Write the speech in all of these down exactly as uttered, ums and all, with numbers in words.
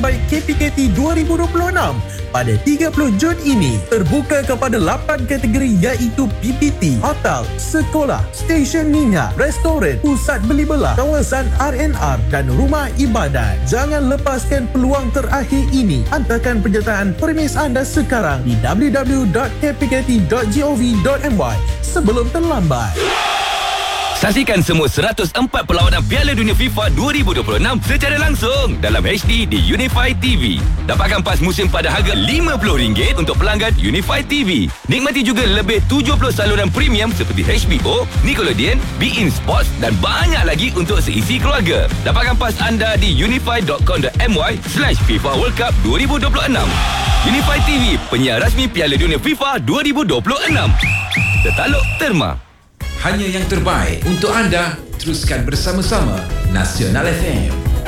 Baik K P K T dua ribu dua puluh enam pada tiga puluh Jun ini terbuka kepada lapan kategori iaitu P P T, hotel, sekolah, stesen minyak, restoran, pusat beli belah, kawasan R and R dan rumah ibadat. Jangan lepaskan peluang terakhir ini. Hantarkan penyertaan premis anda sekarang di w w w dot k p k t dot gov dot m y sebelum terlambat. Saksikan semua seratus empat perlawanan Piala Dunia FIFA dua ribu dua puluh enam secara langsung dalam H D di Unify T V. Dapatkan pas musim pada harga lima puluh ringgit untuk pelanggan Unify T V. Nikmati juga lebih tujuh puluh saluran premium seperti H B O, Nickelodeon, beIN Sports dan banyak lagi untuk seisi keluarga. Dapatkan pas anda di unify dot com dot m y slash FIFA World Cup dua ribu dua puluh enam. Unify T V, penyiar rasmi Piala Dunia FIFA dua ribu dua puluh enam. Tertaluk Terma. Hanya yang terbaik untuk anda. Teruskan bersama-sama Nasional F M.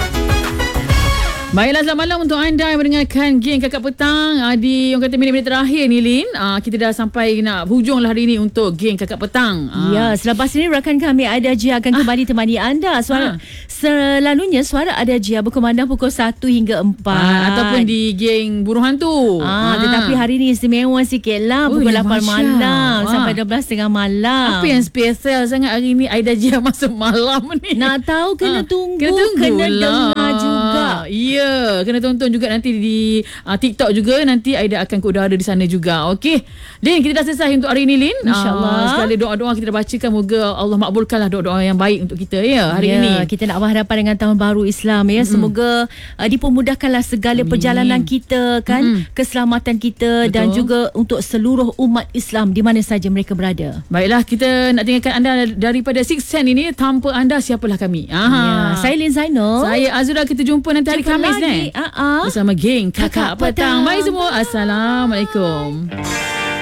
Baiklah, selamat malam untuk anda yang mendengarkan Geng Kakak Petang. Uh, di orang kata minit-minit terakhir ni, Lin, uh, kita dah sampai nak hujung lah hari ni untuk Geng Kakak Petang. Uh. Ya, selepas ini rakan kami Aida Jia akan kembali ah. temani anda. Suara, ah. Selalunya suara Aida Jia berkumandang pukul satu hingga empat. Ah, ataupun di Geng Burung Hantu. Ah, ah. Tetapi hari ni istimewa sikit lah. Pukul lapan malam ah. sampai dua belas tiga puluh malam. Apa yang spesial sangat hari ni Aida Jia masuk malam ni? Nak tahu kena ah. tunggu. Kena tunggu Kena lah. dengar juga. Ya. Yeah, kena tonton juga nanti di uh, TikTok juga. Nanti Aida akan ke udara di sana juga. Okey, Lin, kita dah selesai untuk hari ni, Lin. InsyaAllah. uh, Sekali doa-doa kita dah bacakan. Moga Allah makbulkanlah doa-doa yang baik untuk kita ya hari ya, ini. Kita nak berhadapan dengan tahun baru Islam ya. Mm-hmm. Semoga uh, dipermudahkanlah segala Amin. perjalanan kita kan, mm. keselamatan kita. Betul. Dan juga untuk seluruh umat Islam di mana saja mereka berada. Baiklah, kita nak tinggalkan anda daripada Six Sense ini. Tanpa anda siapalah kami. Aha. Ya, saya Lin Zainal. Saya Azura. Kita jumpa nanti hari Khamis ni. Uh-uh. Bersama Geng Kakak, Kakak Petang. Petang. Bye semua. Assalamualaikum.